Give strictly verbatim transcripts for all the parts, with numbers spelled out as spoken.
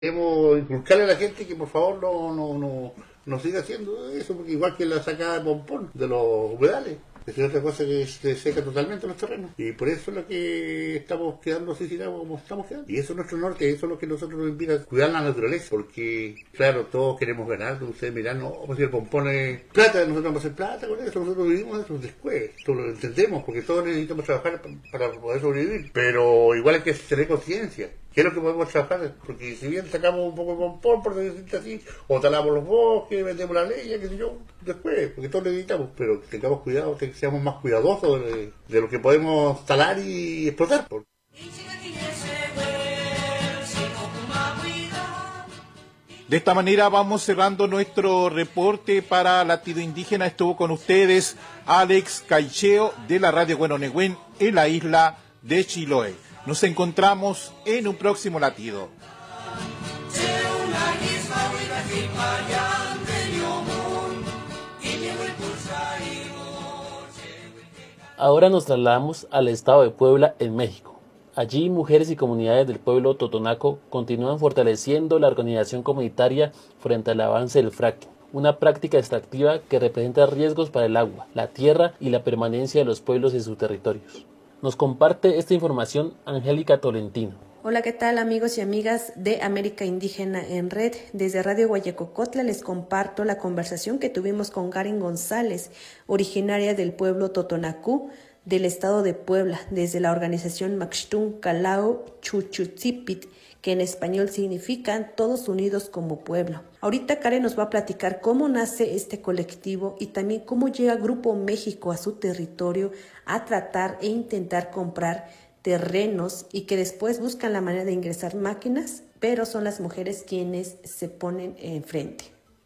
Queremos inculcarle a la gente que por favor no, no, no, no siga haciendo eso, porque igual que la sacada de pompón de los humedales, es otra cosa que se seca totalmente los terrenos. Y por eso es lo que estamos quedando así sin agua como estamos quedando. Y eso es nuestro norte, eso es lo que nosotros nos invita a cuidar la naturaleza, porque claro, todos queremos ganar, como ustedes miran, no, pues si el pompón es plata, nosotros vamos a hacer plata con eso, nosotros vivimos eso después, esto lo entendemos, porque todos necesitamos trabajar para poder sobrevivir, pero igual hay que tener conciencia. ¿Qué es lo que podemos trabajar? Porque si bien sacamos un poco de pompón, por decirte así, o talamos los bosques, vendemos la leña, qué sé yo, después, porque todos necesitamos, pero tengamos cuidado, que seamos más cuidadosos de, de lo que podemos talar y explotar. De esta manera vamos cerrando nuestro reporte para Latido Indígena. Estuvo con ustedes Alex Caicheo de la Radio Huehuenegüén en la isla de Chiloé. Nos encontramos en un próximo latido. Ahora nos trasladamos al estado de Puebla, en México. Allí, mujeres y comunidades del pueblo totonaco continúan fortaleciendo la organización comunitaria frente al avance del fracking, una práctica extractiva que representa riesgos para el agua, la tierra y la permanencia de los pueblos en sus territorios. Nos comparte esta información Angélica Tolentino. Hola, ¿qué tal amigos y amigas de América Indígena en Red? Desde Radio Guayacocotla les comparto la conversación que tuvimos con Karen González, originaria del pueblo Totonacú del estado de Puebla, desde la organización Maxtún Calao Chuchutzipit, que en español significan Todos Unidos como Pueblo. Ahorita Karen nos va a platicar cómo nace este colectivo y también cómo llega Grupo México a su territorio a tratar e intentar comprar terrenos y que después buscan la manera de ingresar máquinas, pero son las mujeres quienes se ponen enfrente.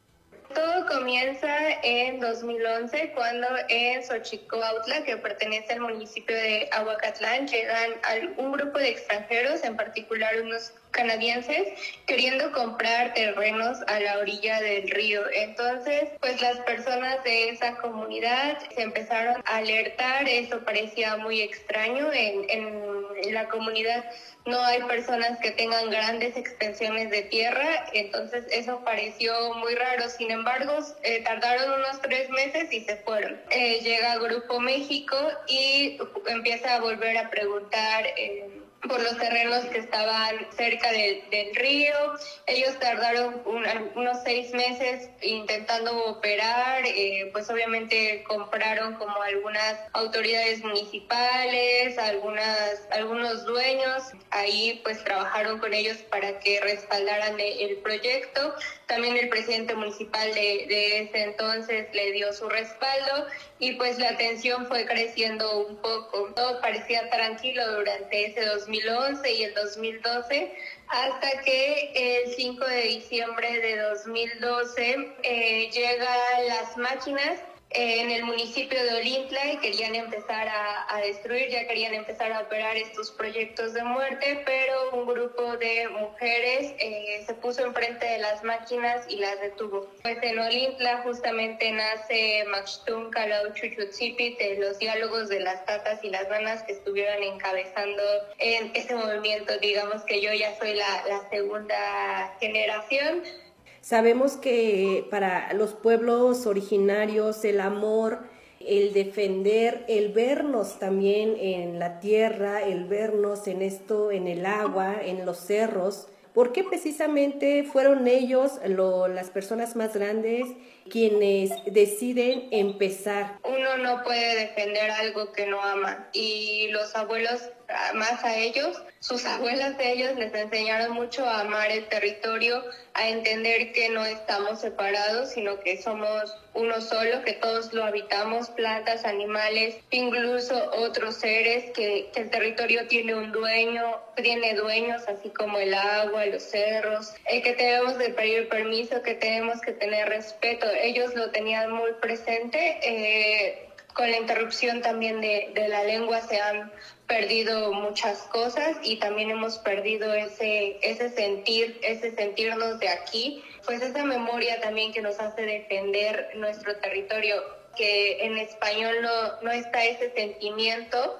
Todo comienza en dos mil once cuando en Xochicoautla, que pertenece al municipio de Ahuacatlán, llegan un grupo de extranjeros, en particular unos canadienses, queriendo comprar terrenos a la orilla del río. Entonces, pues las personas de esa comunidad se empezaron a alertar. Eso parecía muy extraño. En, en la comunidad no hay personas que tengan grandes extensiones de tierra, entonces eso pareció muy raro. Sin embargo, eh, tardaron unos tres meses y se fueron. Eh, llega Grupo México y empieza a volver a preguntar eh, por los terrenos que estaban cerca del, del río. Ellos tardaron un, unos seis meses intentando operar, eh, pues obviamente compraron como algunas autoridades municipales, algunas, algunos dueños, ahí pues trabajaron con ellos para que respaldaran el proyecto. También el presidente municipal de, de ese entonces le dio su respaldo y pues la tensión fue creciendo un poco. Todo parecía tranquilo durante ese dos mil once y el dos mil doce, hasta que el cinco de diciembre de dos mil doce eh, llegan las máquinas eh, en el municipio de Olintla y querían empezar a, a destruir, ya querían empezar a operar estos proyectos de muerte, pero un grupo de mujeres eh, se puso enfrente de las máquinas y las detuvo. Pues en Olintla justamente nace Maxtún Calao Chuchutzipit, de los diálogos de las tatas y las nanas que estuvieron encabezando en ese movimiento. Digamos que yo ya soy la, la segunda generación. Sabemos que para los pueblos originarios el amor, el defender, el vernos también en la tierra, el vernos en esto, en el agua, en los cerros, ¿por qué precisamente fueron ellos, lo, las personas más grandes, quienes deciden empezar? Uno no puede defender algo que no ama, y los abuelos, más a ellos, sus abuelas de ellos les enseñaron mucho a amar el territorio, a entender que no estamos separados, sino que somos uno solo, que todos lo habitamos, plantas, animales, incluso otros seres, que, que el territorio tiene un dueño, tiene dueños, así como el agua, los cerros, eh, que tenemos que pedir permiso, que tenemos que tener respeto. Ellos lo tenían muy presente. Eh, con la interrupción también de, de la lengua se han perdido muchas cosas y también hemos perdido ese, ese sentir, ese sentirnos de aquí, pues esa memoria también que nos hace defender nuestro territorio, que en español no, no está ese sentimiento.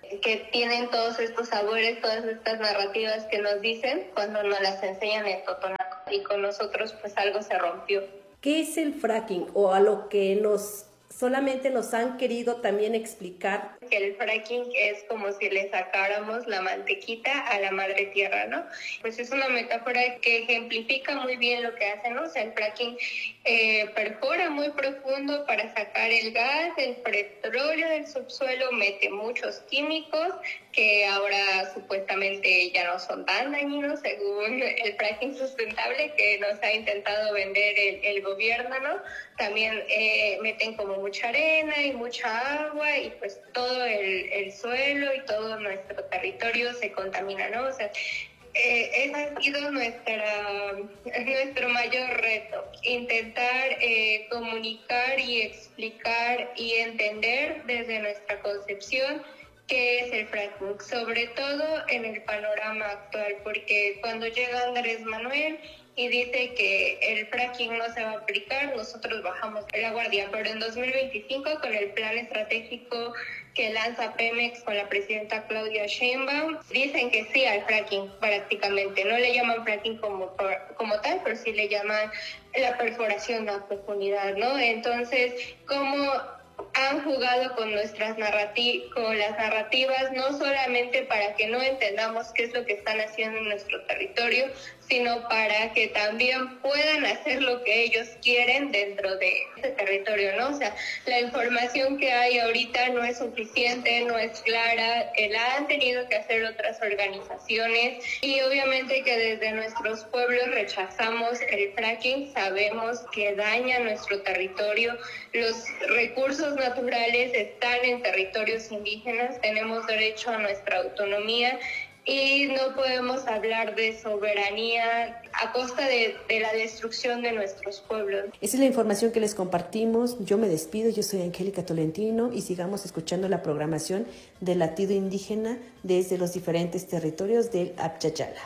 que tienen todos estos sabores, todas estas narrativas que nos dicen cuando nos las enseñan en Totonaco, y con nosotros pues algo se rompió. ¿Qué es el fracking, o a lo que nos solamente nos han querido también explicar? Que el fracking es como si le sacáramos la mantequita a la madre tierra, ¿no? Pues es una metáfora que ejemplifica muy bien lo que hacen, ¿no? O sea, el fracking eh, perfora muy profundo para sacar el gas, el petróleo del subsuelo, mete muchos químicos que ahora supuestamente ya no son tan dañinos según el fracking sustentable que nos ha intentado vender el, el gobierno, ¿no? También eh, meten como mucha arena y mucha agua, y pues todo el, el suelo y todo nuestro territorio se contamina, ¿no? O sea, eh, ese ha sido nuestra, nuestro mayor reto, intentar eh, comunicar y explicar y entender desde nuestra concepción qué es el fracking, sobre todo en el panorama actual, porque cuando llega Andrés Manuel y dice que el fracking no se va a aplicar, nosotros bajamos la guardia. Pero en dos mil veinticinco, con el plan estratégico que lanza Pemex con la presidenta Claudia Sheinbaum, dicen que sí al fracking prácticamente. No le llaman fracking como, como tal, pero sí le llaman la perforación a profundidad, ¿no? Entonces, ¿cómo han jugado con nuestras narrativas, con las narrativas, no solamente para que no entendamos qué es lo que están haciendo en nuestro territorio, sino para que también puedan hacer lo que ellos quieren dentro de ese territorio, ¿no? O sea, la información que hay ahorita no es suficiente, no es clara, eh, la han tenido que hacer otras organizaciones, y obviamente que desde nuestros pueblos rechazamos el fracking, sabemos que daña nuestro territorio, los recursos naturales están en territorios indígenas, tenemos derecho a nuestra autonomía, y no podemos hablar de soberanía a costa de, de la destrucción de nuestros pueblos. Esa es la información que les compartimos. Yo me despido, yo soy Angélica Tolentino, y sigamos escuchando la programación del latido indígena desde los diferentes territorios del Apchachala.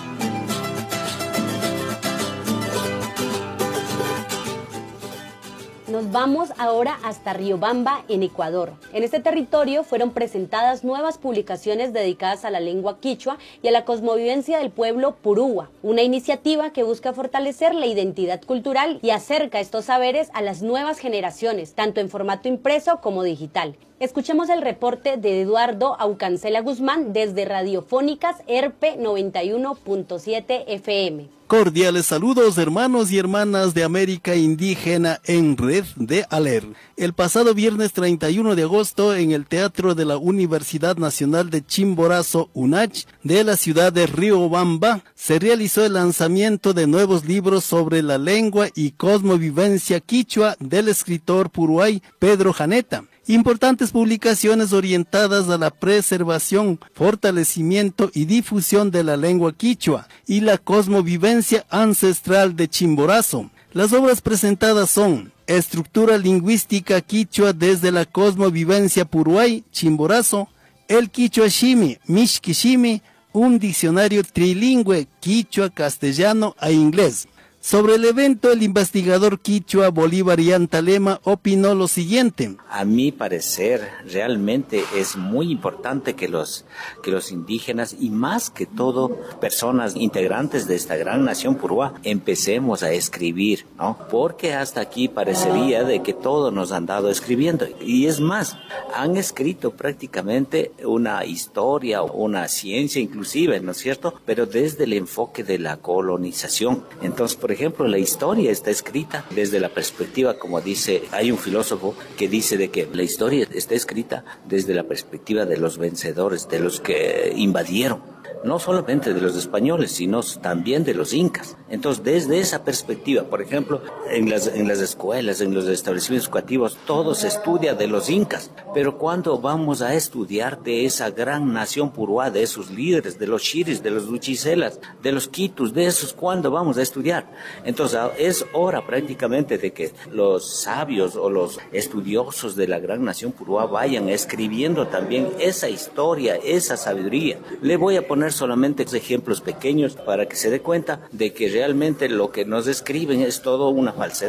Nos vamos ahora hasta Riobamba, en Ecuador. En este territorio fueron presentadas nuevas publicaciones dedicadas a la lengua quichua y a la cosmovivencia del pueblo purúa, una iniciativa que busca fortalecer la identidad cultural y acerca estos saberes a las nuevas generaciones, tanto en formato impreso como digital. Escuchemos el reporte de Eduardo Aucancela Guzmán desde Radiofónicas E R P noventa y uno punto siete F M. Cordiales saludos, hermanos y hermanas de América Indígena en Red de ALER. El pasado viernes treinta y uno de agosto, en el Teatro de la Universidad Nacional de Chimborazo, UNACH, de la ciudad de Riobamba, se realizó el lanzamiento de nuevos libros sobre la lengua y cosmovivencia quichua del escritor puruay Pedro Janeta. Importantes publicaciones orientadas a la preservación, fortalecimiento y difusión de la lengua quichua y la cosmovivencia ancestral de Chimborazo. Las obras presentadas son Estructura lingüística quichua desde la cosmovivencia puruay, Chimborazo, El quichua shimi, Mishkishimi, un diccionario trilingüe quichua, castellano e inglés. Sobre el evento, el investigador quichua Bolívar Yantalema opinó lo siguiente. A mi parecer, realmente es muy importante que los, que los indígenas, y más que todo personas integrantes de esta gran nación purúa, empecemos a escribir, ¿no? Porque hasta aquí parecería de que todos nos han dado escribiendo. Y es más, han escrito prácticamente una historia, una ciencia inclusive, ¿no es cierto? Pero desde el enfoque de la colonización. Entonces, por ejemplo, la historia está escrita desde la perspectiva, como dice, hay un filósofo que dice de que la historia está escrita desde la perspectiva de los vencedores, de los que invadieron. No solamente de los españoles, sino también de los incas. Entonces, desde esa perspectiva, por ejemplo, en las, en las escuelas, en los establecimientos educativos, todo se estudia de los incas. Pero cuando vamos a estudiar de esa gran nación purúa, de esos líderes, de los chiris, de los luchicelas, de los quitus, de esos, ¿cuándo vamos a estudiar? Entonces, es hora prácticamente de que los sabios o los estudiosos de la gran nación purúa vayan escribiendo también esa historia, esa sabiduría. Le voy a poner solamente ejemplos pequeños para que se dé cuenta de que realmente lo que nos escriben es todo una falsedad.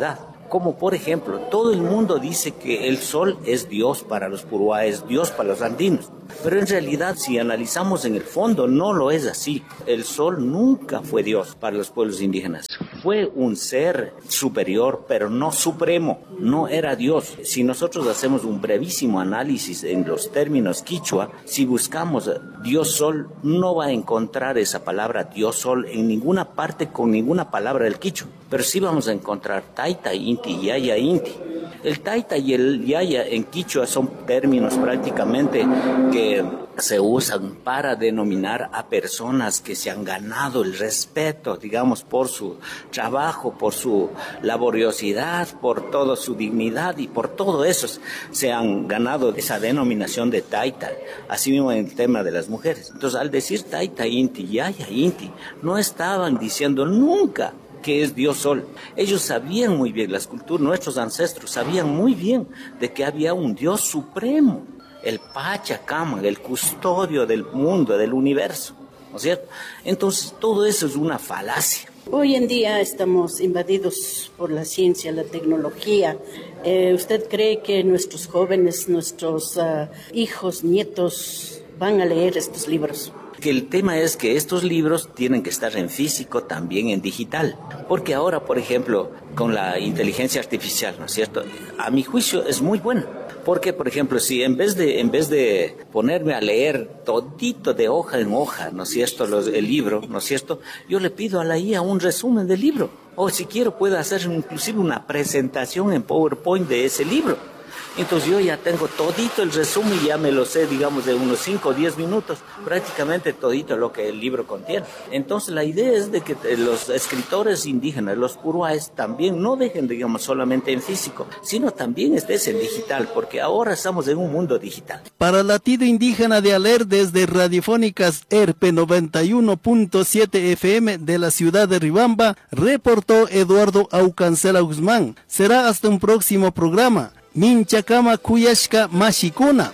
Como por ejemplo, todo el mundo dice que el sol es Dios para los Puruá, es Dios para los andinos. Pero en realidad, si analizamos en el fondo, no lo es así. El sol nunca fue Dios para los pueblos indígenas. Fue un ser superior, pero no supremo. No era Dios. Si nosotros hacemos un brevísimo análisis en los términos quichua, si buscamos Dios sol, no va a encontrar esa palabra Dios sol en ninguna parte con ninguna palabra del quichua. Pero sí vamos a encontrar taita, inti, yaya, inti. El taita y el yaya en quichua son términos prácticamente que se usan para denominar a personas que se han ganado el respeto, digamos, por su trabajo, por su laboriosidad, por toda su dignidad y por todo eso se han ganado esa denominación de taita. Así mismo en el tema de las mujeres. Entonces, al decir taita, inti, yaya, inti, no estaban diciendo nunca que es Dios Sol. Ellos sabían muy bien, las culturas, nuestros ancestros sabían muy bien de que había un Dios supremo, el Pachacama, el custodio del mundo, del universo, ¿no es cierto? Entonces todo eso es una falacia. Hoy en día estamos invadidos por la ciencia, la tecnología. Eh, ¿Usted cree que nuestros jóvenes, nuestros uh, hijos, nietos van a leer estos libros? Que el tema es que estos libros tienen que estar en físico, también en digital. Porque ahora, por ejemplo, con la inteligencia artificial, ¿no es cierto? A mi juicio es muy buena. Porque, por ejemplo, si en vez de en vez de ponerme a leer todito de hoja en hoja, ¿no es cierto?, Los, el libro, ¿no es cierto?, yo le pido a la I A un resumen del libro. O si quiero, puedo hacer inclusive una presentación en PowerPoint de ese libro. Entonces yo ya tengo todito el resumen y ya me lo sé, digamos, de unos cinco o diez minutos, prácticamente todito lo que el libro contiene. Entonces la idea es de que los escritores indígenas, los puruáes, también no dejen, digamos, solamente en físico, sino también estés en digital, porque ahora estamos en un mundo digital. Para Latido Indígena de Aler, desde Radiofónicas E R P noventa y uno punto siete F M de la ciudad de Riobamba, reportó Eduardo Aucancela Guzmán. Será hasta un próximo programa. Minchakama Kuyashka Mashikuna.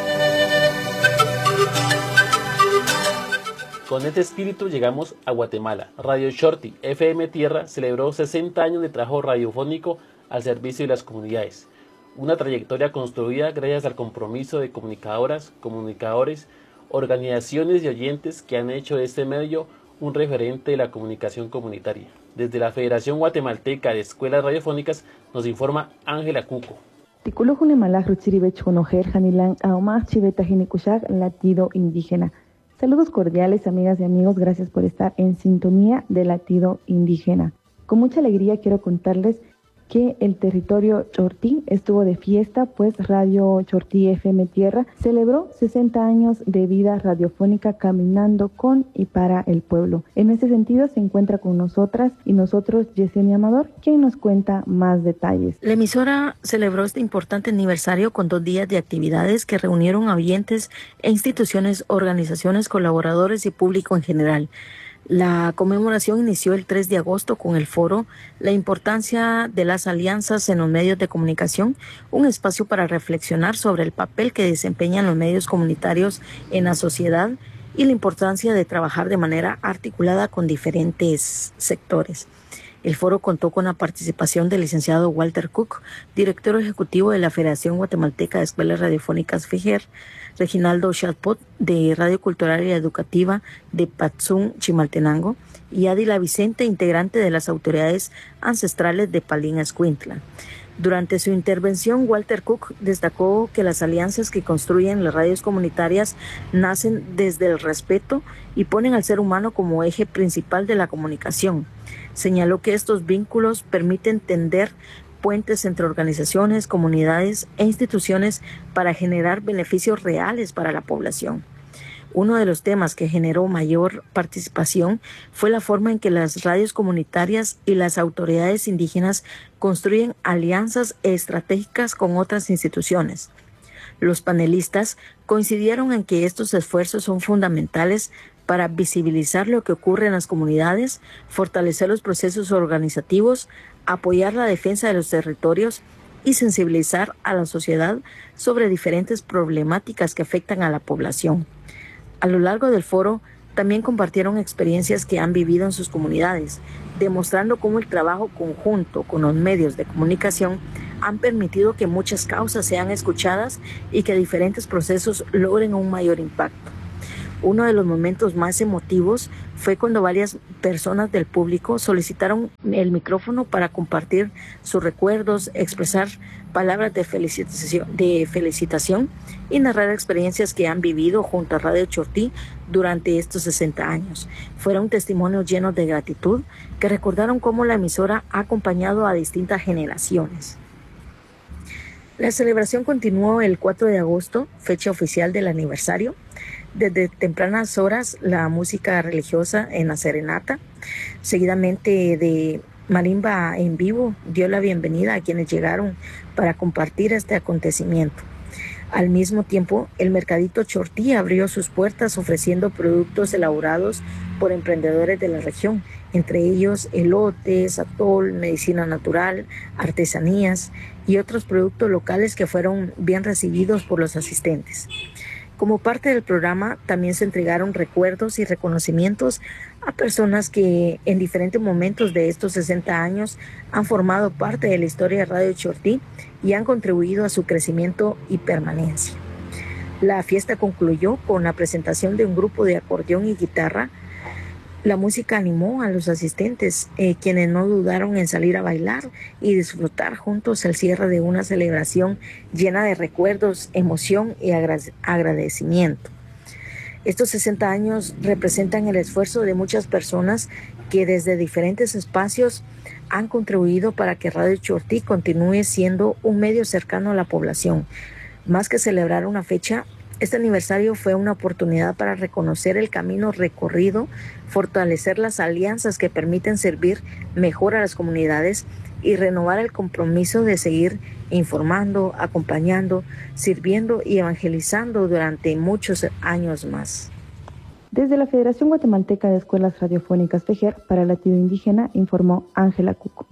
Con este espíritu llegamos a Guatemala. Radio Shorty F M Tierra celebró sesenta años de trabajo radiofónico al servicio de las comunidades. Una trayectoria construida gracias al compromiso de comunicadoras, comunicadores, organizaciones y oyentes que han hecho de este medio un referente de la comunicación comunitaria. Desde la Federación Guatemalteca de Escuelas Radiofónicas nos informa Ángela Cuco. Latido Indígena. Saludos cordiales, amigas y amigos, gracias por estar en sintonía de Latido Indígena. Con mucha alegría quiero contarles que el territorio Chortí estuvo de fiesta, pues Radio Chortí F M Tierra celebró sesenta años de vida radiofónica caminando con y para el pueblo. En ese sentido se encuentra con nosotras y nosotros Yesenia Amador, quien nos cuenta más detalles. La emisora celebró este importante aniversario con dos días de actividades que reunieron a oyentes e instituciones, organizaciones, colaboradores y público en general. La conmemoración inició el tres de agosto con el foro La importancia de las alianzas en los medios de comunicación, un espacio para reflexionar sobre el papel que desempeñan los medios comunitarios en la sociedad y la importancia de trabajar de manera articulada con diferentes sectores. El foro contó con la participación del licenciado Walter Cook, director ejecutivo de la Federación Guatemalteca de Escuelas Radiofónicas FEGER, Reginaldo Chatpot, de Radio Cultural y Educativa de Patzún, Chimaltenango, y Adila Vicente, integrante de las autoridades ancestrales de Palín Escuintla. Durante su intervención, Walter Cook destacó que las alianzas que construyen las radios comunitarias nacen desde el respeto y ponen al ser humano como eje principal de la comunicación. Señaló que estos vínculos permiten tender puentes entre organizaciones, comunidades e instituciones para generar beneficios reales para la población. Uno de los temas que generó mayor participación fue la forma en que las radios comunitarias y las autoridades indígenas construyen alianzas estratégicas con otras instituciones. Los panelistas coincidieron en que estos esfuerzos son fundamentales para visibilizar lo que ocurre en las comunidades, fortalecer los procesos organizativos, apoyar la defensa de los territorios y sensibilizar a la sociedad sobre diferentes problemáticas que afectan a la población. A lo largo del foro, También compartieron experiencias que han vivido en sus comunidades, demostrando cómo el trabajo conjunto con los medios de comunicación han permitido que muchas causas sean escuchadas y que diferentes procesos logren un mayor impacto. Uno de los momentos más emotivos fue cuando varias personas del público solicitaron el micrófono para compartir sus recuerdos, expresar palabras de felicitación, de felicitación y narrar experiencias que han vivido junto a Radio Chortí durante estos sesenta años. Fueron testimonios llenos de gratitud que recordaron cómo la emisora ha acompañado a distintas generaciones. La celebración continuó el cuatro de agosto, fecha oficial del aniversario. Desde tempranas horas, la música religiosa en la serenata, seguidamente de marimba en vivo, dio la bienvenida a quienes llegaron para compartir este acontecimiento. Al mismo tiempo, el Mercadito Chortí abrió sus puertas ofreciendo productos elaborados por emprendedores de la región, entre ellos elotes, atol, medicina natural, artesanías y otros productos locales que fueron bien recibidos por los asistentes. Como parte del programa, también se entregaron recuerdos y reconocimientos a personas que en diferentes momentos de estos sesenta años han formado parte de la historia de Radio Chortí y han contribuido a su crecimiento y permanencia. La fiesta concluyó con la presentación de un grupo de acordeón y guitarra. La música animó a los asistentes, eh, quienes no dudaron en salir a bailar y disfrutar juntos el cierre de una celebración llena de recuerdos, emoción y agra- agradecimiento. Estos sesenta años representan el esfuerzo de muchas personas que desde diferentes espacios han contribuido para que Radio Chortí continúe siendo un medio cercano a la población. Más que celebrar una fecha, este aniversario fue una oportunidad para reconocer el camino recorrido, fortalecer las alianzas que permiten servir mejor a las comunidades y renovar el compromiso de seguir informando, acompañando, sirviendo y evangelizando durante muchos años más. Desde la Federación Guatemalteca de Escuelas Radiofónicas FEJER para Latido Indígena, informó Ángela Cuco.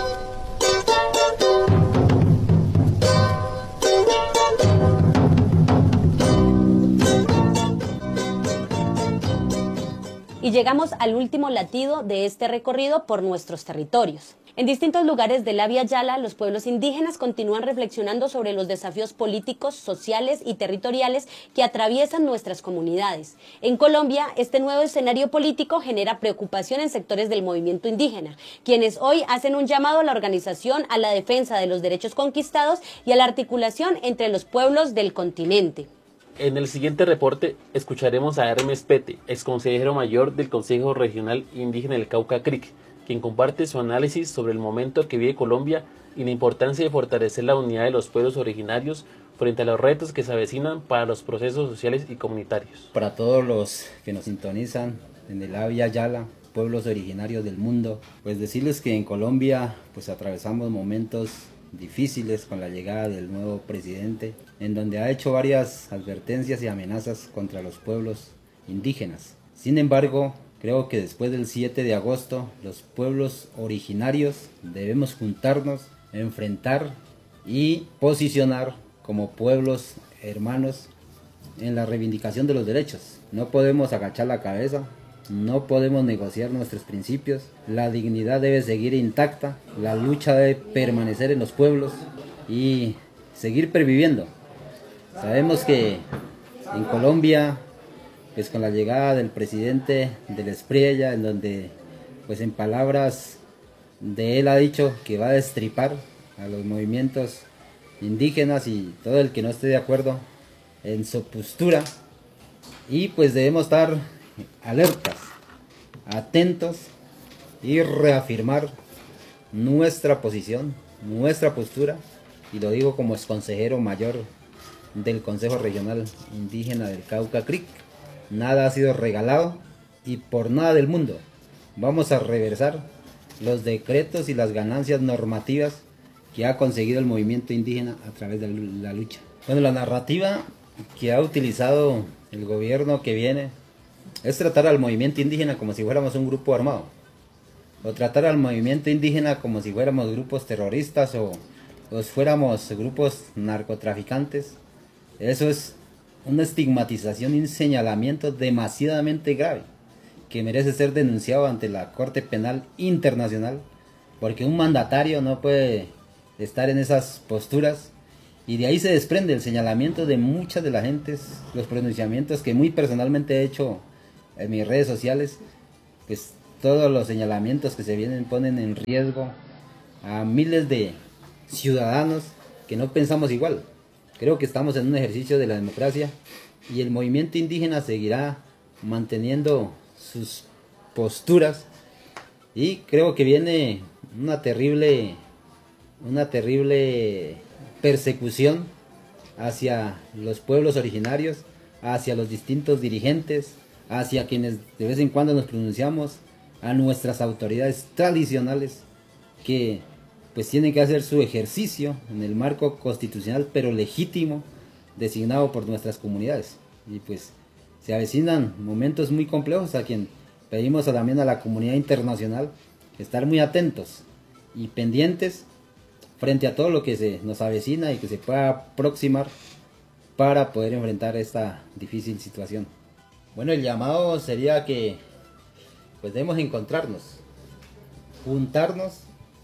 Y llegamos al último latido de este recorrido por nuestros territorios. En distintos lugares de la Vía Yala, los pueblos indígenas continúan reflexionando sobre los desafíos políticos, sociales y territoriales que atraviesan nuestras comunidades. En Colombia, este nuevo escenario político genera preocupación en sectores del movimiento indígena, quienes hoy hacen un llamado a la organización a la defensa de los derechos conquistados y a la articulación entre los pueblos del continente. En el siguiente reporte escucharemos a Hermes Pete, exconsejero mayor del Consejo Regional Indígena del Cauca Creek, quien comparte su análisis sobre el momento que vive Colombia y la importancia de fortalecer la unidad de los pueblos originarios frente a los retos que se avecinan para los procesos sociales y comunitarios. Para todos los que nos sintonizan en el Vía Yala, pueblos originarios del mundo, pues decirles que en Colombia pues atravesamos momentos difíciles con la llegada del nuevo presidente, en donde ha hecho varias advertencias y amenazas contra los pueblos indígenas. Sin embargo, creo que después del siete de agosto, los pueblos originarios debemos juntarnos, enfrentar y posicionar como pueblos hermanos en la reivindicación de los derechos. No podemos agachar la cabeza, no podemos negociar nuestros principios, la dignidad debe seguir intacta, la lucha debe permanecer en los pueblos y seguir perviviendo. Sabemos que en Colombia, pues con la llegada del presidente del Espriella, en donde pues en palabras de él ha dicho que va a destripar a los movimientos indígenas y todo el que no esté de acuerdo en su postura, y pues debemos estar alertas, atentos y reafirmar nuestra posición, nuestra postura, y lo digo como exconsejero mayor del Consejo Regional Indígena del Cauca Creek. Nada ha sido regalado y por nada del mundo vamos a reversar los decretos y las ganancias normativas que ha conseguido el movimiento indígena a través de la lucha. Bueno, la narrativa que ha utilizado el gobierno que viene es tratar al movimiento indígena como si fuéramos un grupo armado, o tratar al movimiento indígena como si fuéramos grupos terroristas o, o fuéramos grupos narcotraficantes. Eso es una estigmatización y un señalamiento demasiadamente grave. que merece ser denunciado ante la Corte Penal Internacional, porque un mandatario no puede estar en esas posturas, y de ahí se desprende el señalamiento de muchas de las gentes, los pronunciamientos que muy personalmente he hecho en mis redes sociales, pues todos los señalamientos que se vienen ponen en riesgo a miles de ciudadanos que no pensamos igual. Creo que estamos en un ejercicio de la democracia y el movimiento indígena seguirá manteniendo sus posturas, y creo que viene una terrible una terrible persecución hacia los pueblos originarios, hacia los distintos dirigentes, hacia quienes de vez en cuando nos pronunciamos, a nuestras autoridades tradicionales que pues tienen que hacer su ejercicio en el marco constitucional pero legítimo designado por nuestras comunidades. Y pues se avecinan momentos muy complejos a quien pedimos también a la comunidad internacional estar muy atentos y pendientes frente a todo lo que se nos avecina y que se pueda aproximar para poder enfrentar esta difícil situación. Bueno, el llamado sería que pues debemos encontrarnos, juntarnos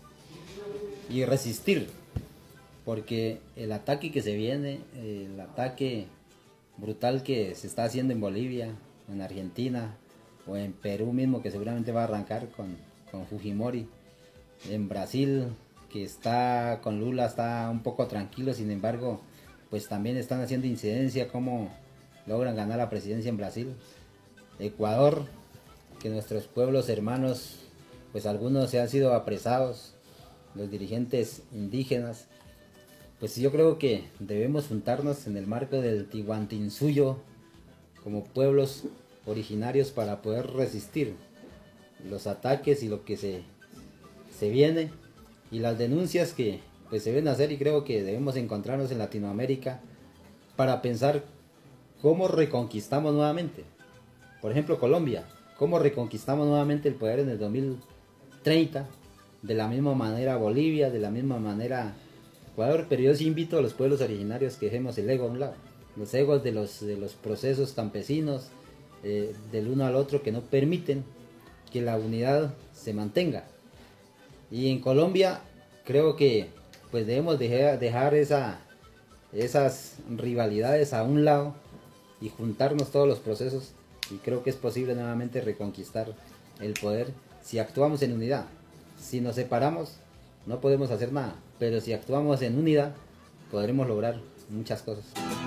y resistir, porque el ataque que se viene, el ataque brutal que se está haciendo en Bolivia, en Argentina o en Perú mismo, que seguramente va a arrancar con, con Fujimori, en Brasil, que está con Lula, está un poco tranquilo, sin embargo, pues también están haciendo incidencia cómo logran ganar la presidencia en Brasil. Ecuador, que nuestros pueblos hermanos, pues algunos se han sido apresados, los dirigentes indígenas. Pues yo creo que debemos juntarnos en el marco del Tihuantinsuyo como pueblos originarios para poder resistir los ataques y lo que se, se viene y las denuncias que pues se deben hacer, y creo que debemos encontrarnos en Latinoamérica para pensar cómo reconquistamos nuevamente. Por ejemplo, Colombia, cómo reconquistamos nuevamente el poder en el dos mil treinta, de la misma manera Bolivia, de la misma manera Ecuador, pero yo sí invito a los pueblos originarios que dejemos el ego a un lado, los egos de los, de los procesos campesinos, eh, del uno al otro, que no permiten que la unidad se mantenga. Y en Colombia creo que pues debemos dejar, dejar esa, esas rivalidades a un lado y juntarnos todos los procesos, y creo que es posible nuevamente reconquistar el poder si actuamos en unidad. Si nos separamos no podemos hacer nada, pero si actuamos en unidad podremos lograr muchas cosas.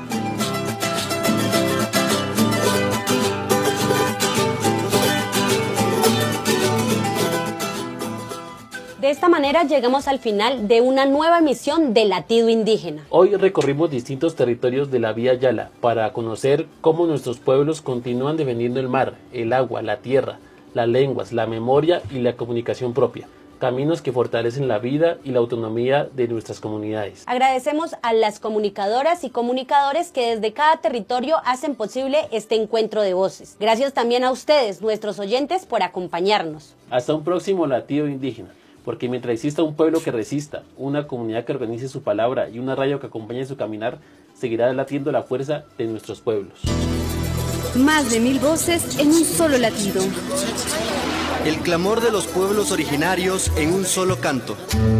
De esta manera llegamos al final de una nueva emisión de Latido Indígena. Hoy recorrimos distintos territorios de la Vía Yala para conocer cómo nuestros pueblos continúan defendiendo el mar, el agua, la tierra, las lenguas, la memoria y la comunicación propia. Caminos que fortalecen la vida y la autonomía de nuestras comunidades. Agradecemos a las comunicadoras y comunicadores que desde cada territorio hacen posible este encuentro de voces. Gracias también a ustedes, nuestros oyentes, por acompañarnos. Hasta un próximo Latido Indígena, porque mientras exista un pueblo que resista, una comunidad que organice su palabra y una radio que acompañe su caminar, seguirá latiendo la fuerza de nuestros pueblos. Más de mil voces en un solo latido. El clamor de los pueblos originarios en un solo canto.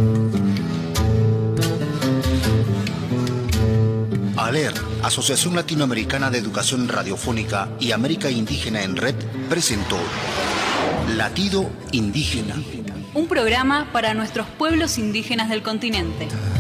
ALER, Asociación Latinoamericana de Educación Radiofónica y América Indígena en Red, presentó Latido Indígena. Un programa para nuestros pueblos indígenas del continente.